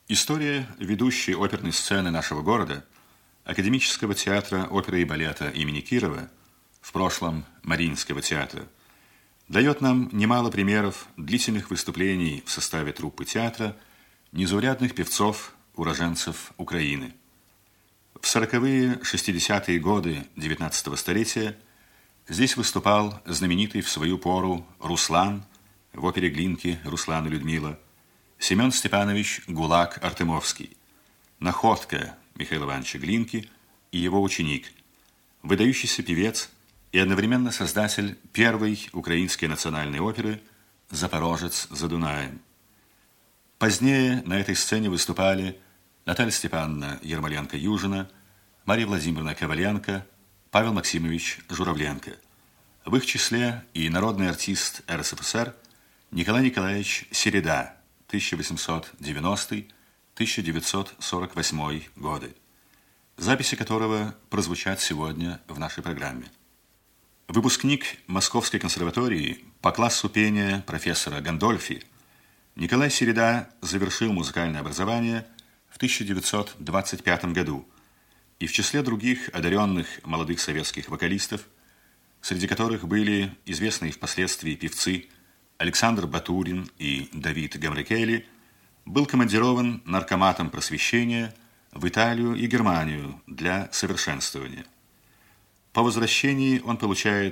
История ведущей оперной сцены нашего города, Академического театра оперы и балета имени Кирова, в прошлом Мариинского театра, дает нам немало примеров длительных выступлений в составе труппы театра незаурядных певцов, уроженцев Украины. В 40-е, 60-е годы XIX столетия здесь выступал знаменитый в свою пору Руслан в опере Глинки «Руслан и Людмила», Семен Степанович Гулак-Артемовский, находка Михаила Ивановича Глинки и его ученик, выдающийся певец и одновременно создатель первой украинской национальной оперы «Запорожец за Дунаем». Позднее на этой сцене выступали Наталья Степановна Ермоленко-Южина, Мария Владимировна Коваленко, Павел Максимович Журавленко. В их числе и народный артист РСФСР Николай Николаевич Середа, 1890-1948 годы, записи которого прозвучат сегодня в нашей программе. Выпускник Московской консерватории по классу пения профессора Гандольфи, Николай Середа завершил музыкальное образование в 1925 году и в числе других одаренных молодых советских вокалистов, среди которых были известные впоследствии певцы Александр Батурин и Давид Гамрикели, был командирован наркоматом просвещения в Италию и Германию для совершенствования. По возвращении он получает